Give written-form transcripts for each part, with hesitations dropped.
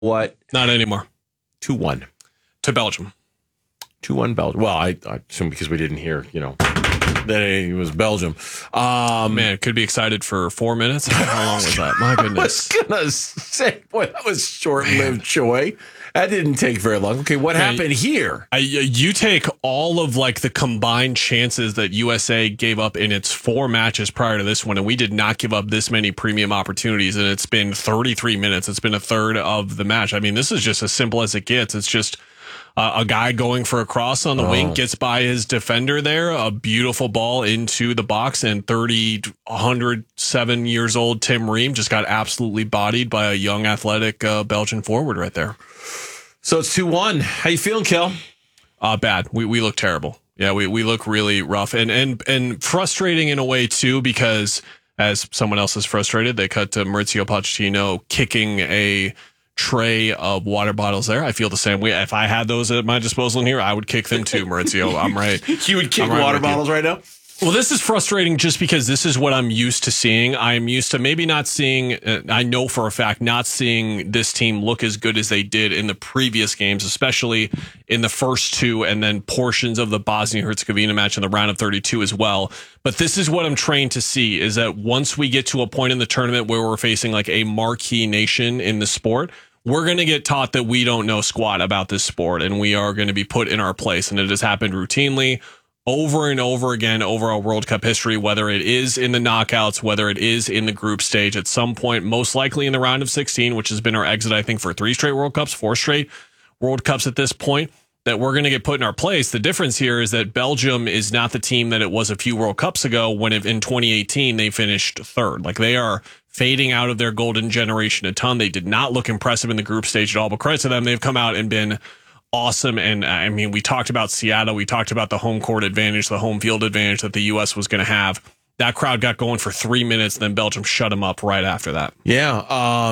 What? Not anymore. 2-1. To Belgium. 2-1 Belgium. Well, I assume because we didn't hear, that it was Belgium. Man, could be excited for 4 minutes. How long was that? My goodness. I was going to say, boy, that was short-lived joy. That didn't take very long. Okay, what happened here? You take all of the combined chances that USA gave up in its 4 matches prior to this one, and we did not give up this many premium opportunities, and it's been 33 minutes. It's been a third of the match. I mean, this is just as simple as it gets. It's just a guy going for a cross on the wing, gets by his defender there, a beautiful ball into the box, and 107 years old Tim Ream just got absolutely bodied by a young athletic Belgian forward right there. So it's 2-1. How you feeling, Kel? Bad. We look terrible. Yeah, we look really rough and frustrating in a way too, because as someone else is frustrated, they cut to Mauricio Pochettino kicking a tray of water bottles there. I feel the same way. If I had those at my disposal in here, I would kick them too, Mauricio. I'm right. You would kick water bottles right now? Well, this is frustrating just because this is what I'm used to seeing. I'm used to maybe not seeing, I know for a fact, not seeing this team look as good as they did in the previous games, especially in the first 2 and then portions of the Bosnia-Herzegovina match in the round of 32 as well. But this is what I'm trained to see, is that once we get to a point in the tournament where we're facing a marquee nation in the sport, we're going to get taught that we don't know squat about this sport, and we are going to be put in our place. And it has happened routinely over and over again over our World Cup history, whether it is in the knockouts, whether it is in the group stage at some point, most likely in the round of 16, which has been our exit, I think, for 3 straight World Cups, 4 straight World Cups at this point, that we're going to get put in our place. The difference here is that Belgium is not the team that it was a few World Cups ago when in 2018 they finished 3rd. They are fading out of their golden generation a ton. They did not look impressive in the group stage at all, but credit to them, they've come out and been awesome. And I mean, we talked about Seattle. We talked about the home court advantage, the home field advantage that the U.S. was going to have. That crowd got going for 3 minutes, then Belgium shut them up right after that. Yeah.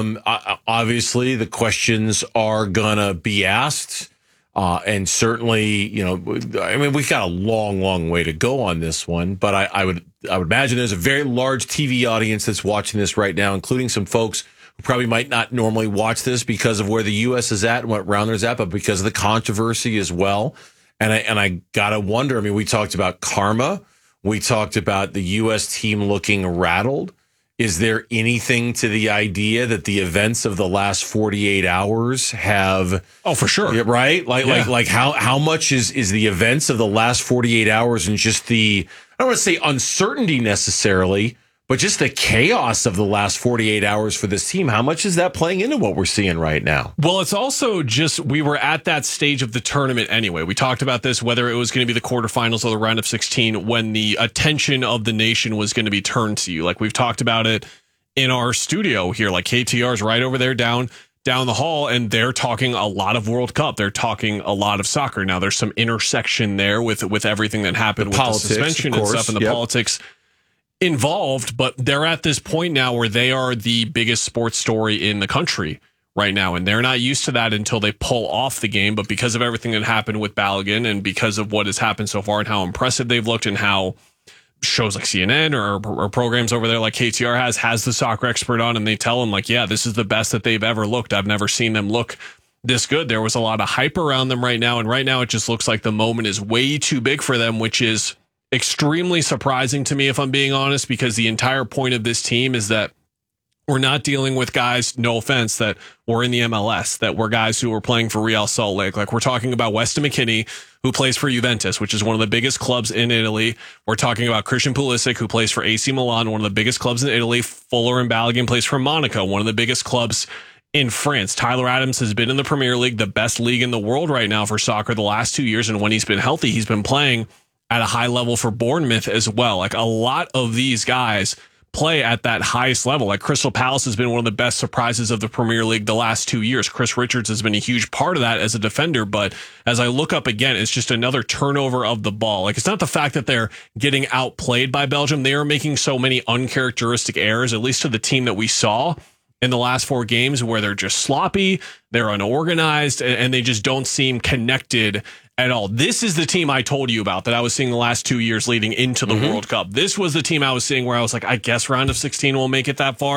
Obviously, the questions are going to be asked. And certainly, I mean, we've got a long, long way to go on this one. But I would imagine there's a very large TV audience that's watching this right now, including some folks who probably might not normally watch this because of where the U.S. is at and what round there's at, but because of the controversy as well. And I gotta wonder. I mean, we talked about karma. We talked about the U.S. team looking rattled. Is there anything to the idea that the events of the last 48 hours have? Oh, for sure. Right? Like how much is the events of the last 48 hours and just the, I don't want to say uncertainty necessarily, but just the chaos of the last 48 hours for this team, how much is that playing into what we're seeing right now? Well, it's also just we were at that stage of the tournament anyway. We talked about this, whether it was going to be the quarterfinals or the round of 16, when the attention of the nation was going to be turned to you. We've talked about it in our studio here, KTR's right over there down the hall, and they're talking a lot of World Cup. They're talking a lot of soccer. Now, there's some intersection there with everything that happened with the suspension and stuff and the politics involved, but they're at this point now where they are the biggest sports story in the country right now, and they're not used to that until they pull off the game. But because of everything that happened with Balogun and because of what has happened so far and how impressive they've looked and how shows like CNN or programs over there like KTR has the soccer expert on, and they tell them yeah, this is the best that they've ever looked. I've never seen them look this good. There was a lot of hype around them right now, and right now it just looks like the moment is way too big for them, which is extremely surprising to me, if I'm being honest, because the entire point of this team is that we're not dealing with guys, no offense, that were in the MLS, that were guys who were playing for Real Salt Lake. We're talking about Weston McKennie, who plays for Juventus, which is one of the biggest clubs in Italy. We're talking about Christian Pulisic, who plays for AC Milan, one of the biggest clubs in Italy. Fuller and Balogun plays for Monaco, one of the biggest clubs in France. Tyler Adams has been in the Premier League, the best league in the world right now for soccer the last 2 years. And when he's been healthy, he's been playing at a high level for Bournemouth as well. A lot of these guys play at that highest level. Crystal Palace has been one of the best surprises of the Premier League the last 2 years. Chris Richards has been a huge part of that as a defender. But as I look up again, it's just another turnover of the ball. It's not the fact that they're getting outplayed by Belgium. They are making so many uncharacteristic errors, at least to the team that we saw in the last 4 games, where they're just sloppy, they're unorganized, and they just don't seem connected at all. This is the team I told you about that I was seeing the last 2 years leading into the World Cup. This was the team I was seeing where I was like, I guess round of 16 will make it that far.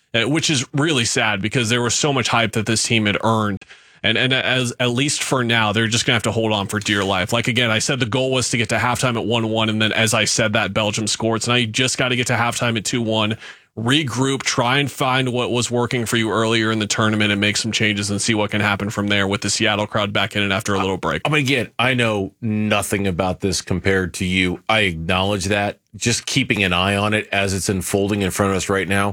which is really sad because there was so much hype that this team had earned. And as at least for now, they're just going to have to hold on for dear life. Like, again, I said the goal was to get to halftime at 1-1. And then as I said that, Belgium scored. So now you just got to get to halftime at 2-1, regroup, try and find what was working for you earlier in the tournament and make some changes and see what can happen from there with the Seattle crowd back in it after a little break. I mean, again, I know nothing about this compared to you. I acknowledge that. Just keeping an eye on it as it's unfolding in front of us right now,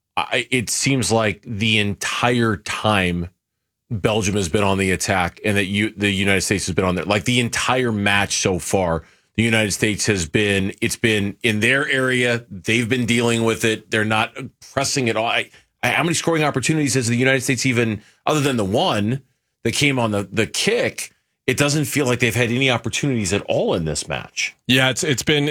it seems like the entire time Belgium has been on the attack and that the United States has been on there. Like the entire match so far, the United States it's been in their area. They've been dealing with it. They're not pressing it all. How many scoring opportunities has the United States even, other than the one that came on the kick? It doesn't feel like they've had any opportunities at all in this match. Yeah, it's been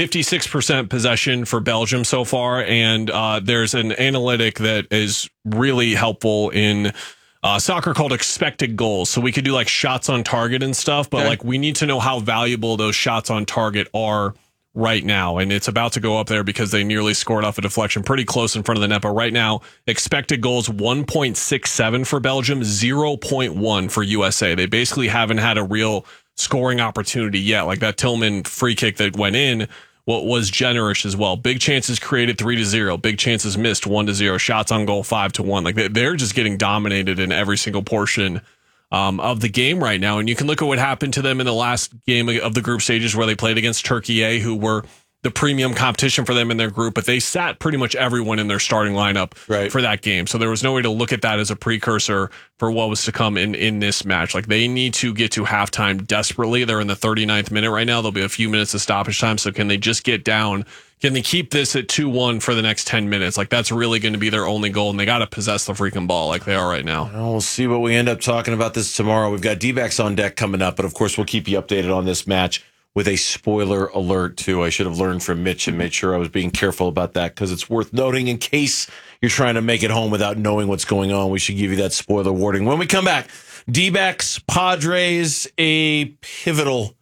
56% possession for Belgium so far, and there's an analytic that is really helpful in soccer called expected goals. So we could do like shots on target and stuff, but like we need to know how valuable those shots on target are right now. And it's about to go up there because they nearly scored off a deflection pretty close in front of the net. But right now, expected goals 1.67 for Belgium, 0.1 for USA. They basically haven't had a real scoring opportunity yet. Like that Tillman free kick that went in, what was generous as well. Big chances created 3-0. Big chances missed 1-0. Shots on goal 5-1. Like they're just getting dominated in every single portion of the game right now. And you can look at what happened to them in the last game of the group stages where they played against Turkey A, who were the premium competition for them in their group, but they sat pretty much everyone in their starting lineup for that game. So there was no way to look at that as a precursor for what was to come in this match. Like they need to get to halftime desperately. They're in the 39th minute right now. There'll be a few minutes of stoppage time. So can they just get down? Can they keep this at 2-1 for the next 10 minutes? Like that's really going to be their only goal. And they got to possess the freaking ball like they are right now. Well, we'll see what we end up talking about this tomorrow. We've got D-backs on deck coming up, but of course we'll keep you updated on this match with a spoiler alert, too. I should have learned from Mitch and made sure I was being careful about that because it's worth noting in case you're trying to make it home without knowing what's going on. We should give you that spoiler warning. When we come back, D-backs, Padres, a pivotal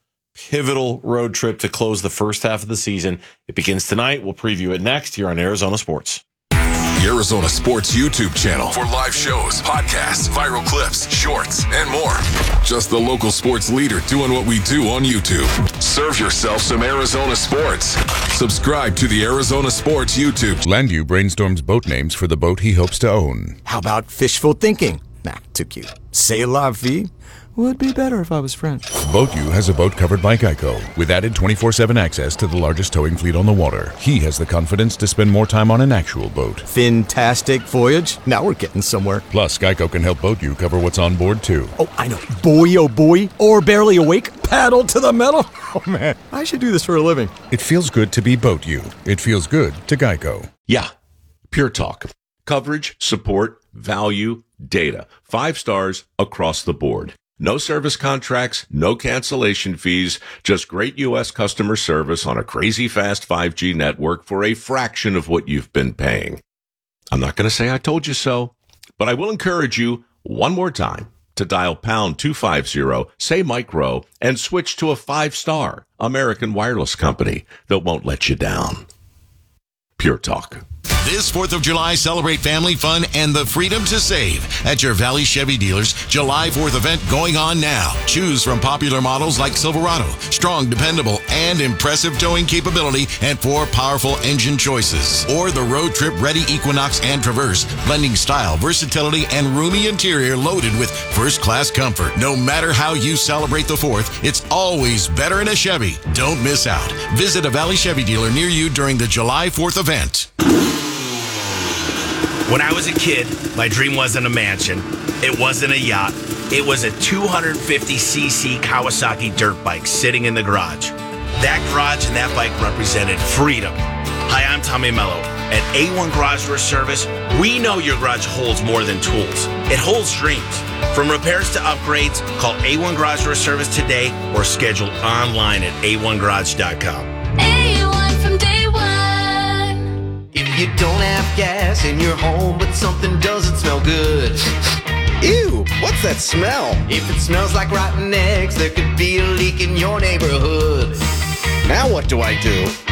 road trip to close the first half of the season. It begins tonight. We'll preview it next here on Arizona Sports. The Arizona Sports YouTube channel for live shows, podcasts, viral clips, shorts, and more. Just the local sports leader doing what we do on YouTube. Serve yourself some Arizona sports. Subscribe to the Arizona Sports YouTube. Landu brainstorms boat names for the boat he hopes to own. How about fishful thinking? Nah, too cute. C'est la vie? Would be better if I was French. BoatU has a boat covered by Geico with added 24/7 access to the largest towing fleet on the water. He has the confidence to spend more time on an actual boat. Fantastic voyage. Now we're getting somewhere. Plus, Geico can help BoatU cover what's on board, too. Oh, I know. Boy, oh boy. Or barely awake. Paddle to the metal. Oh, man. I should do this for a living. It feels good to be BoatU. It feels good to Geico. Yeah. Pure Talk. Coverage, support, value, data. 5 stars across the board. No service contracts, no cancellation fees, just great U.S. customer service on a crazy fast 5G network for a fraction of what you've been paying. I'm not going to say I told you so, but I will encourage you one more time to dial pound 250, say micro, and switch to a 5-star American wireless company that won't let you down. Pure Talk. This 4th of July, celebrate family fun and the freedom to save at your Valley Chevy dealers. July 4th event going on now. Choose from popular models like Silverado, strong, dependable, and impressive towing capability, and 4 powerful engine choices. Or the road trip ready Equinox and Traverse, blending style, versatility, and roomy interior loaded with first-class comfort. No matter how you celebrate the 4th, it's always better in a Chevy. Don't miss out. Visit a Valley Chevy dealer near you during the July 4th event. When I was a kid, my dream wasn't a mansion. It wasn't a yacht. It was a 250cc Kawasaki dirt bike sitting in the garage. That garage and that bike represented freedom. Hi, I'm Tommy Mello. At A1 Garage Door Service, we know your garage holds more than tools. It holds dreams. From repairs to upgrades, call A1 Garage Door Service today or schedule online at a1garage.com. A1 from day one. If you don't have gas in your home, but something doesn't smell good. Ew, what's that smell? If it smells like rotten eggs, there could be a leak in your neighborhood. Now what do I do?